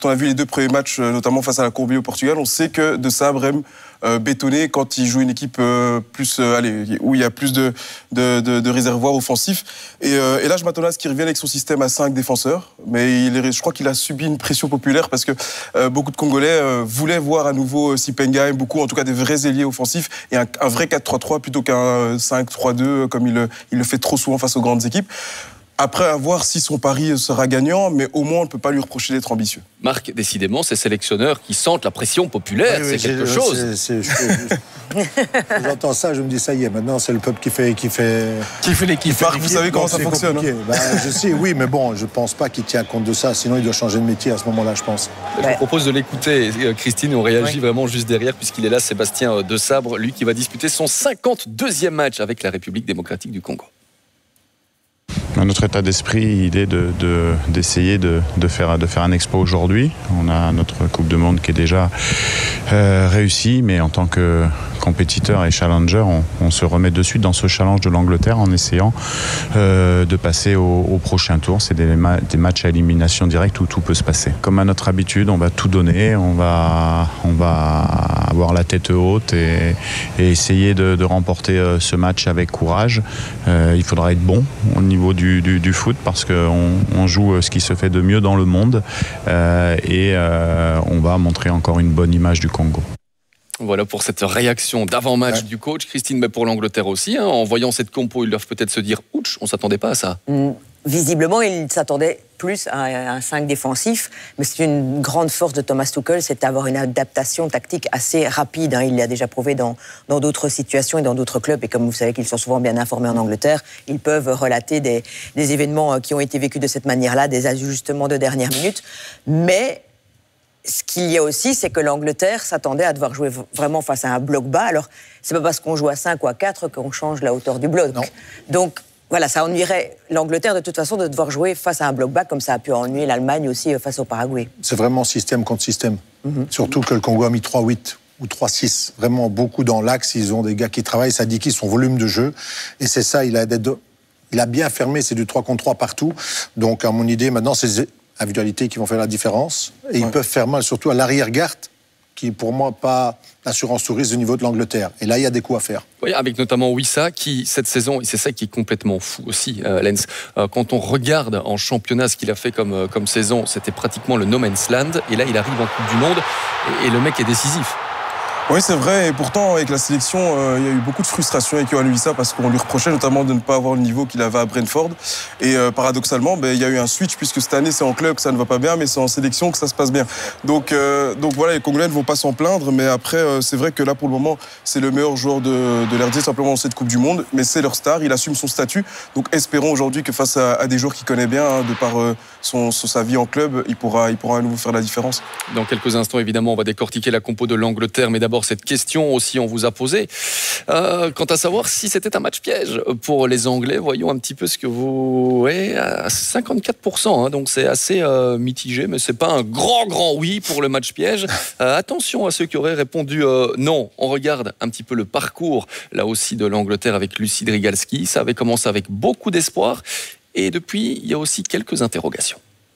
On a vu les 2 premiers matchs, notamment face à la Courbie au Portugal. On sait que De Sabre aime bétonner quand il joue une équipe où il y a plus de réservoirs offensifs. Et là, je m'attendais à ce qu'il revienne avec son système à 5 défenseurs. Mais je crois qu'il a subi une pression populaire parce que beaucoup de Congolais voulaient voir à nouveau Sipenga et beaucoup, en tout cas, des vrais ailiers offensifs et un vrai 4-3-3 plutôt qu'un 5-3-2 comme il le fait trop souvent face aux grandes équipes. Après, à voir si son pari sera gagnant, mais au moins, on ne peut pas lui reprocher d'être ambitieux. Marc, décidément, ces sélectionneurs qui sentent la pression populaire, c'est quelque chose. J'entends ça, je me dis, ça y est, maintenant, c'est le peuple qui fait l'équipe. Marc, vous savez comment ça fonctionne. Je sais, oui, mais bon, je ne pense pas qu'il tient compte de ça, sinon il doit changer de métier à ce moment-là, je pense. Je vous propose de l'écouter, Christine, on réagit vraiment juste derrière, puisqu'il est là, Sébastien De Sabre, lui qui va disputer son 52e match avec la République démocratique du Congo. Notre état d'esprit, il est d'essayer de faire un exploit aujourd'hui. On a notre Coupe du Monde qui est déjà réussie, mais en tant que compétiteur et challenger, on se remet de suite dans ce challenge de l'Angleterre en essayant de passer au prochain tour. C'est des matchs à élimination directe où tout peut se passer. Comme à notre habitude, on va tout donner, on va avoir la tête haute et essayer de remporter ce match avec courage. Il faudra être bon au niveau du foot parce qu'on joue ce qui se fait de mieux dans le monde et on va montrer encore une bonne image du Congo. Voilà pour cette réaction d'avant-match du coach. Christine, mais pour l'Angleterre aussi, hein, en voyant cette compo, ils doivent peut-être se dire « Ouch, on ne s'attendait pas à ça ». Visiblement, il s'attendait plus à un 5 défensif, mais c'est une grande force de Thomas Tuchel, c'est d'avoir une adaptation tactique assez rapide. Il l'a déjà prouvé dans d'autres situations et dans d'autres clubs, et comme vous savez qu'ils sont souvent bien informés en Angleterre, ils peuvent relater des événements qui ont été vécus de cette manière-là, des ajustements de dernière minute. Mais ce qu'il y a aussi, c'est que l'Angleterre s'attendait à devoir jouer vraiment face à un bloc bas. Alors, c'est pas parce qu'on joue à 5 ou à 4 qu'on change la hauteur du bloc. Donc, voilà, ça ennuierait l'Angleterre de toute façon de devoir jouer face à un bloc bas, comme ça a pu ennuyer l'Allemagne aussi face au Paraguay. C'est vraiment système contre système. Surtout que le Congo a mis 3-8 ou 3-6. Vraiment beaucoup dans l'axe, ils ont des gars qui travaillent, ça dit qu'ils son volume de jeu. Et c'est ça, il a bien fermé, c'est du 3 contre 3 partout. Donc, à mon idée, maintenant, c'est les individualités qui vont faire la différence. Et ils peuvent faire mal, surtout à l'arrière-garde, qui est pour moi pas l'assurance touriste au niveau de l'Angleterre. Et là, il y a des coups à faire. Oui, avec notamment Wissa, qui, cette saison, et c'est ça qui est complètement fou aussi, Lens, quand on regarde en championnat ce qu'il a fait comme saison, c'était pratiquement le no man's land. Et là, il arrive en Coupe du Monde et le mec est décisif. Oui, c'est vrai. Et pourtant, avec la sélection, il y a eu beaucoup de frustration avec Yohan Wissa parce qu'on lui reprochait notamment de ne pas avoir le niveau qu'il avait à Brentford. Et paradoxalement, il y a eu un switch puisque cette année, c'est en club que ça ne va pas bien, mais c'est en sélection que ça se passe bien. Donc voilà, les Congolais ne vont pas s'en plaindre. Mais après, c'est vrai que là, pour le moment, c'est le meilleur joueur de l'RD simplement dans cette Coupe du Monde. Mais c'est leur star, il assume son statut. Donc espérons aujourd'hui que face à des joueurs qu'il connaît bien, de par sa vie en club, il pourra à nouveau faire la différence. Dans quelques instants, évidemment, on va décortiquer la compo de l'Angleterre. Mais d'abord, cette question aussi, on vous a posé. Quant à savoir si c'était un match piège pour les Anglais, voyons un petit peu ce que vous... Ouais, à 54%, donc c'est assez mitigé, mais c'est pas un grand oui pour le match piège. Attention à ceux qui auraient répondu non. On regarde un petit peu le parcours, là aussi, de l'Angleterre avec Lucie Drigalski. Ça avait commencé avec beaucoup d'espoir. Et depuis, il y a aussi quelques interrogations.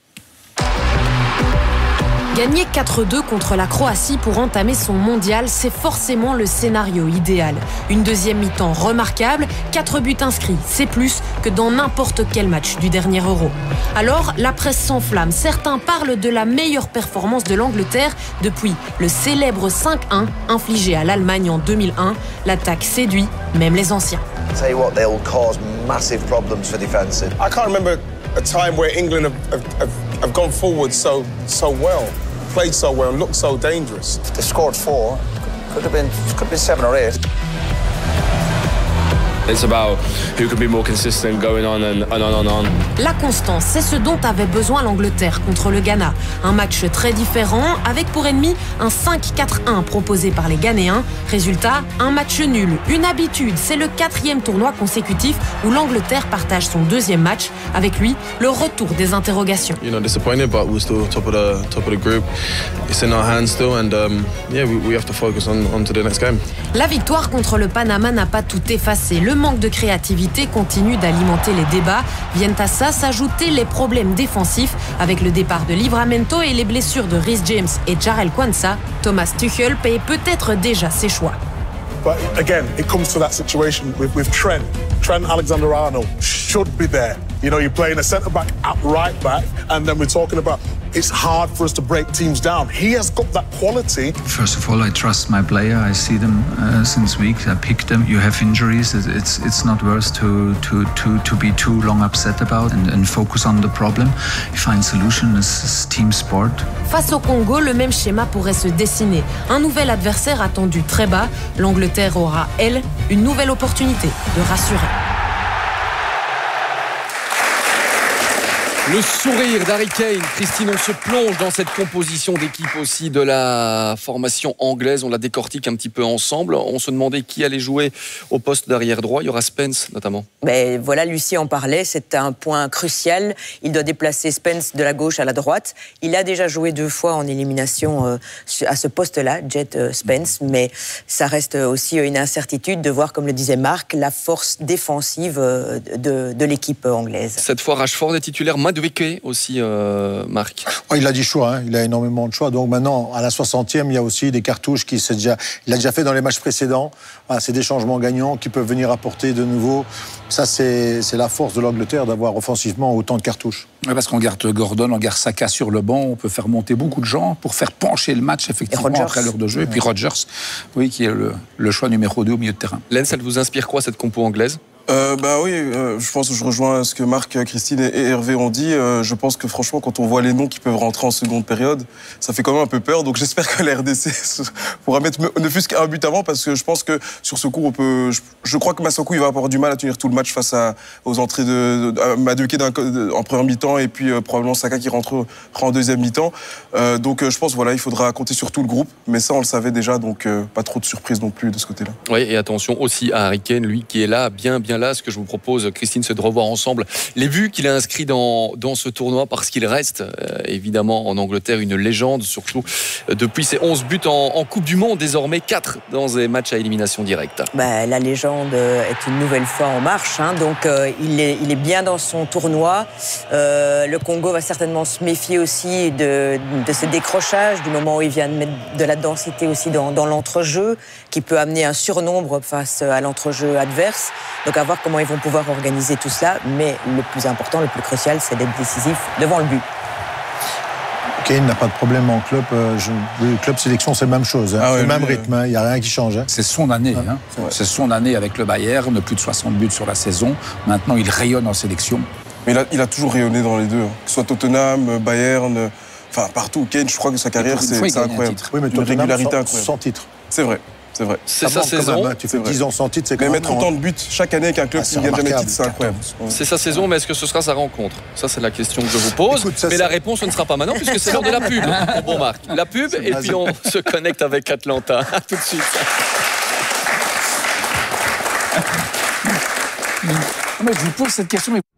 Gagner 4-2 contre la Croatie pour entamer son mondial, c'est forcément le scénario idéal. Une deuxième mi-temps remarquable, 4 buts inscrits, c'est plus que dans n'importe quel match du dernier Euro. Alors, la presse s'enflamme. Certains parlent de la meilleure performance de l'Angleterre depuis le célèbre 5-1 infligé à l'Allemagne en 2001. L'attaque séduit même les anciens. Tell you what, they'll cause massive problems for defence. I can't remember a time where England have gone forward so well. Played so well and looked so dangerous. They scored 4. Could have been 7 or 8. It's about who can be more consistent going on and on. La constance, c'est ce dont avait besoin l'Angleterre contre le Ghana. Un match très différent, avec pour ennemi un 5-4-1 proposé par les Ghanéens. Résultat, un match nul. Une habitude, c'est le 4e tournoi consécutif où l'Angleterre partage son 2e match. Avec lui, le retour des interrogations. Disappointed, but we're still top of the group. It's in our hands still, and we have to focus on to the next game. La victoire contre le Panama n'a pas tout effacé. Le Le manque de créativité continue d'alimenter les débats. Viennent à ça s'ajouter les problèmes défensifs avec le départ de Livramento et les blessures de Reece James et Jarell Quansah. Thomas Tuchel paye peut-être déjà ses choix. But again, it comes to that situation with Trent. Trent Alexander-Arnold should be there. You know, you're playing a centre-back at right-back, and then we're talking about it's hard for us to break teams down. He has got that quality. First of all, I trust my player. I see them since weeks. I pick them. You have injuries. It's not worth to be too long upset about and focus on the problem. You find solution. It's team sport. Face au Congo, le même schéma pourrait se dessiner. Un nouvel adversaire attendu très bas. L'Angleterre aura, elle, une nouvelle opportunité de rassurer. Le sourire d'Harry Kane. Christine, on se plonge dans cette composition d'équipe aussi de la formation anglaise. On la décortique un petit peu ensemble. On se demandait qui allait jouer au poste d'arrière droit. Il y aura Spence notamment. Mais voilà, Lucie en parlait. C'est un point crucial. Il doit déplacer Spence de la gauche à la droite. Il a déjà joué 2 fois en élimination à ce poste-là, Jet Spence. Mais ça reste aussi une incertitude de voir, comme le disait Marc, la force défensive de l'équipe anglaise. Cette fois, Rashford est titulaire. Madueke aussi, Marc. Oh, il a du choix, hein. Il a énormément de choix. Donc maintenant, à la 60e, il y a aussi des cartouches il a déjà fait dans les matchs précédents. Voilà, c'est des changements gagnants qui peuvent venir apporter de nouveau. Ça, c'est la force de l'Angleterre d'avoir offensivement autant de cartouches. Ouais, parce qu'on garde Gordon, on garde Saka sur le banc, on peut faire monter beaucoup de gens pour faire pencher le match effectivement après l'heure de jeu. Et puis Rodgers, oui, qui est le choix numéro 2 au milieu de terrain. Lens, elle vous inspire quoi cette compo anglaise ? Je pense que je rejoins ce que Marc, Christine et Hervé ont dit. Je pense que franchement, quand on voit les noms qui peuvent rentrer en seconde période, ça fait quand même un peu peur. Donc j'espère que la RDC pourra mettre ne fût-ce qu'un but avant, parce que je pense que sur ce coup, je crois que Massakou il va avoir du mal à tenir tout le match face aux entrées de Madueke en première mi-temps et puis probablement Saka qui rentrera en deuxième mi-temps. Donc je pense il faudra compter sur tout le groupe. Mais ça, on le savait déjà, donc pas trop de surprise non plus de ce côté-là. Oui, et attention aussi à Harry Kane, lui qui est là, bien là. Ce que je vous propose, Christine, c'est de revoir ensemble les buts qu'il a inscrits dans ce tournoi, parce qu'il reste évidemment en Angleterre une légende, surtout depuis ses 11 buts en Coupe du Monde, désormais 4 dans des matchs à élimination directe. La légende est une nouvelle fois en marche, hein, donc il est bien dans son tournoi. Le Congo va certainement se méfier aussi de ce décrochage, du moment où il vient de mettre de la densité aussi dans l'entrejeu, qui peut amener un surnombre face à l'entrejeu adverse. Donc à voir comment ils vont pouvoir organiser tout cela, mais le plus important, le plus crucial, c'est d'être décisif devant le but. Kane n'a pas de problème en club. Le club sélection, c'est la même chose. C'est le même rythme. Il n'y a rien qui change. C'est son année. C'est son année avec le Bayern. Plus de 60 buts sur la saison. Maintenant, il rayonne en sélection. Mais il a toujours rayonné dans les deux. Que ce soit Tottenham, Bayern, partout. Kane, je crois que sa carrière, c'est incroyable. Oui, mais Tottenham, sans titre. C'est vrai. C'est vrai. C'est sa saison. Tu fais 10 ans sans titre, c'est quand même... Mais mettre autant de buts chaque année avec un club qui ne gagne jamais de titre, c'est incroyable. C'est sa saison, mais est-ce que ce sera sa rencontre ? Ça, c'est la question que je vous pose. Écoute, mais la réponse ne sera pas maintenant, puisque c'est l'heure de la pub. Bon, Marc, la pub, et puis on se connecte avec Atlanta. À tout de suite. Mais je vous pose cette question, mais